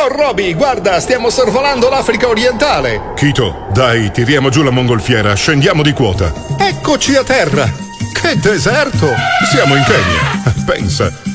Roby, guarda, stiamo sorvolando l'Africa orientale. Kito, dai, tiriamo giù la mongolfiera, scendiamo di quota. Eccoci a terra. Che deserto! Siamo in Kenya. Pensa,